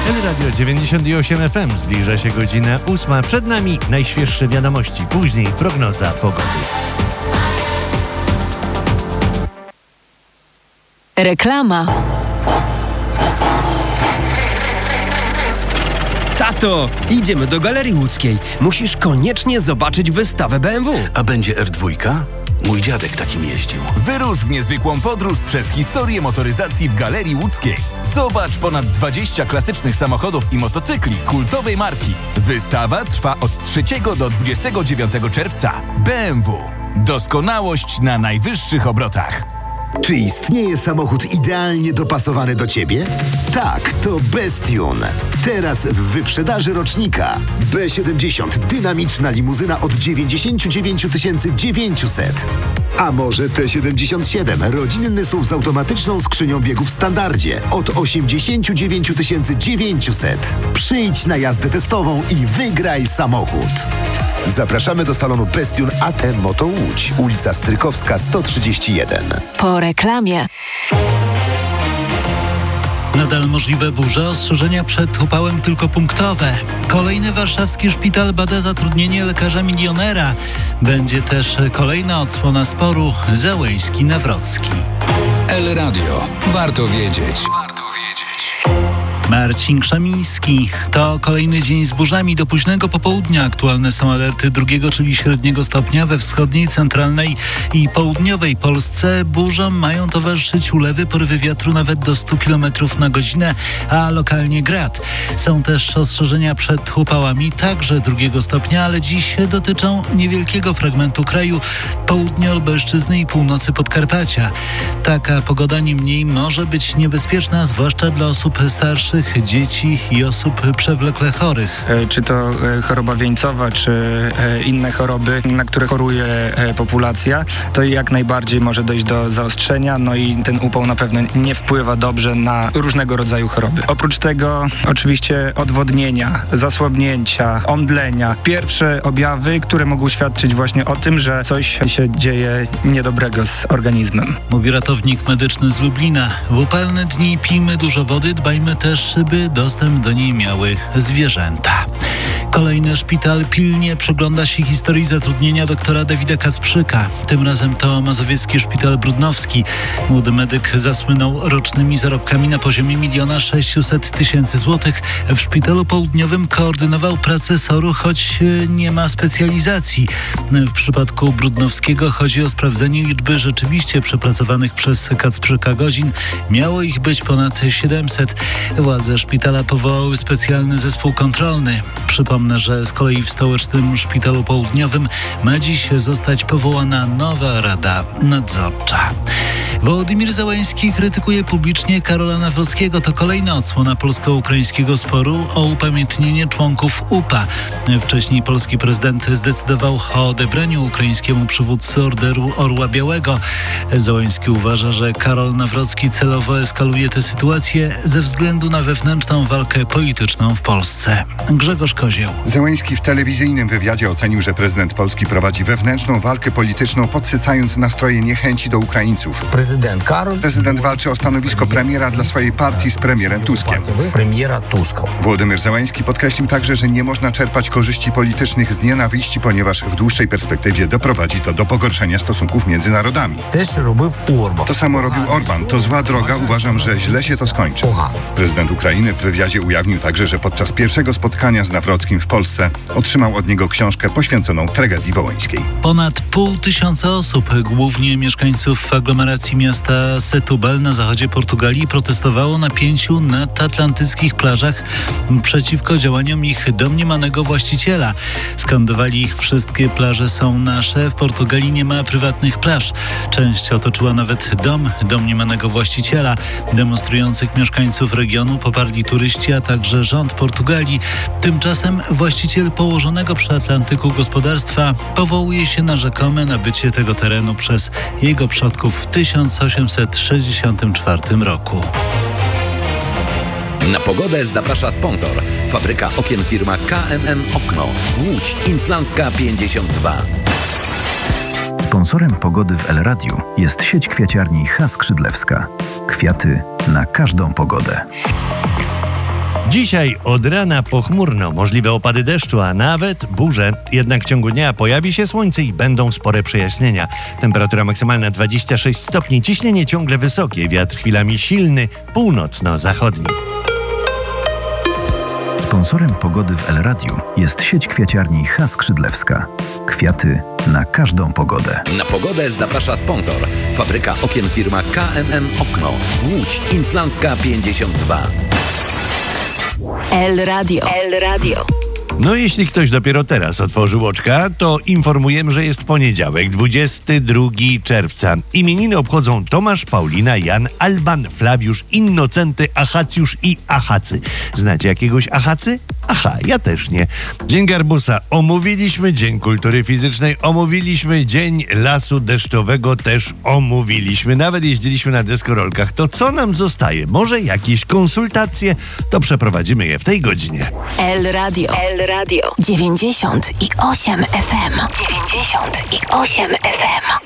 Radio 98 FM, zbliża się godzina 8. Przed nami najświeższe wiadomości, później prognoza pogody. Reklama. Tato, idziemy do Galerii Łódzkiej. Musisz koniecznie zobaczyć wystawę BMW. A będzie R2? Mój dziadek takim jeździł. Wyrusz w niezwykłą podróż przez historię motoryzacji w Galerii Łódzkiej. Zobacz ponad 20 klasycznych samochodów i motocykli kultowej marki. Wystawa trwa od 3 do 29 czerwca. BMW. Doskonałość na najwyższych obrotach. Czy istnieje samochód idealnie dopasowany do Ciebie? Tak, to Bestune. Teraz w wyprzedaży rocznika. B70 dynamiczna limuzyna od 99 900. A może T77 rodzinny SUV z automatyczną skrzynią biegów w standardzie od 89 900. Przyjdź na jazdę testową i wygraj samochód. Zapraszamy do salonu Bestune AT Moto Łódź, ulica Strykowska 131. Po reklamie. Nadal możliwe burze, ostrzeżenia przed upałem tylko punktowe. Kolejny warszawski szpital bada zatrudnienie lekarza milionera. Będzie też kolejna odsłona sporu Załęski-Nawrocki. El Radio. Warto wiedzieć. Marcin Krzemiński. To kolejny dzień z burzami do późnego popołudnia. Aktualne są alerty drugiego, czyli średniego stopnia we wschodniej, centralnej i południowej Polsce. Burzom mają towarzyszyć ulewy, porywy wiatru nawet do 100 km na godzinę, a lokalnie grad. Są też ostrzeżenia przed upałami, także drugiego stopnia, ale dziś dotyczą niewielkiego fragmentu kraju, południa Lubelszczyzny i północy Podkarpacia. Taka pogoda niemniej może być niebezpieczna, zwłaszcza dla osób starszych, dzieci i osób przewlekle chorych. Czy to choroba wieńcowa, czy inne choroby, na które choruje populacja, to jak najbardziej może dojść do zaostrzenia, no i ten upał na pewno nie wpływa dobrze na różnego rodzaju choroby. Oprócz tego oczywiście odwodnienia, zasłabnięcia, omdlenia. Pierwsze objawy, które mogą świadczyć właśnie o tym, że coś się dzieje niedobrego z organizmem. Mówi ratownik medyczny z Lublina. W upalne dni pijmy dużo wody, dbajmy też, by dostęp do niej miały zwierzęta. Kolejny szpital pilnie przygląda się historii zatrudnienia doktora Dawida Kasprzyka. Tym razem to mazowiecki szpital brudnowski. Młody medyk zasłynął rocznymi zarobkami na poziomie 1 600 000 złotych. W szpitalu południowym koordynował pracę SOR-u, choć nie ma specjalizacji. W przypadku Brudnowskiego chodzi o sprawdzenie liczby rzeczywiście przepracowanych przez Kasprzyka godzin. Miało ich być ponad 700. Władze szpitala powołały specjalny zespół kontrolny. Przypomnę, że z kolei w stołecznym szpitalu południowym ma dziś zostać powołana nowa rada nadzorcza. Wołodymyr Załęski krytykuje publicznie Karola Nawrockiego. To kolejna odsłona polsko-ukraińskiego sporu o upamiętnienie członków UPA. Wcześniej polski prezydent zdecydował o odebraniu ukraińskiemu przywódcy Orderu Orła Białego. Załęski uważa, że Karol Nawrocki celowo eskaluje tę sytuację ze względu na wewnętrzną walkę polityczną w Polsce. Grzegorz Kozieł. Załęski w telewizyjnym wywiadzie ocenił, że prezydent Polski prowadzi wewnętrzną walkę polityczną, podsycając nastroje niechęci do Ukraińców. Prezydent walczy o stanowisko premiera dla swojej partii z premierem Tuskiem. Wołodymyr Załęski podkreślił także, że nie można czerpać korzyści politycznych z nienawiści, ponieważ w dłuższej perspektywie doprowadzi to do pogorszenia stosunków między narodami. To samo robił Orban. To zła droga. Uważam, że źle się to skończy. Prezydent Ukrainy w wywiadzie ujawnił także, że podczas pierwszego spotkania z Nawrockim w Polsce otrzymał od niego książkę poświęconą tragedii wołyńskiej. Ponad 500 osób, głównie mieszkańców aglomeracji miasta Setúbal na zachodzie Portugalii, protestowało na 5 nadatlantyckich plażach przeciwko działaniom ich domniemanego właściciela. Skandowali: wszystkie plaże są nasze, w Portugalii nie ma prywatnych plaż. Część otoczyła nawet dom domniemanego właściciela. Demonstrujących mieszkańców regionu poparli turyści, a także rząd Portugalii. Tymczasem właściciel położonego przy Atlantyku gospodarstwa powołuje się na rzekome nabycie tego terenu przez jego przodków w 1864 roku. Na pogodę zaprasza sponsor. Fabryka okien firma KMM Okno. Łódź Inflancka 52. Sponsorem pogody w El Radiu jest sieć kwiaciarni H. Skrzydlewska. Kwiaty na każdą pogodę. Dzisiaj od rana pochmurno, możliwe opady deszczu, a nawet burze. Jednak w ciągu dnia pojawi się słońce i będą spore przejaśnienia. Temperatura maksymalna 26 stopni, ciśnienie ciągle wysokie, wiatr chwilami silny, północno-zachodni. Sponsorem pogody w El Radiu jest sieć kwiaciarni H. Skrzydlewska. Kwiaty na każdą pogodę. Na pogodę zaprasza sponsor. Fabryka okien firma KMM Okno. Łódź Inflancka 52. El Radio. El Radio. No jeśli ktoś dopiero teraz otworzył oczka, to informujemy, że jest poniedziałek, 22 czerwca. Imieniny obchodzą Tomasz, Paulina, Jan, Alban, Flawiusz, Innocenty, Achacjusz i Achacy. Znacie jakiegoś Achacy? Aha, ja też nie. Dzień Garbusa omówiliśmy, Dzień Kultury Fizycznej omówiliśmy, Dzień Lasu Deszczowego też omówiliśmy. Nawet jeździliśmy na deskorolkach. To co nam zostaje? Może jakieś konsultacje? To przeprowadzimy je w tej godzinie. El Radio. El Radio. 98 FM. 98 FM.